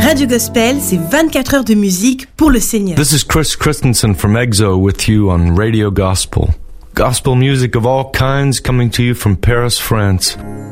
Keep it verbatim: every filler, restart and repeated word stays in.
Radio Gospel, c'est vingt-quatre heures de musique pour le Seigneur. This is Chris Christensen from EXO with you on Radio Gospel. Gospel music of all kinds coming to you from Paris, France.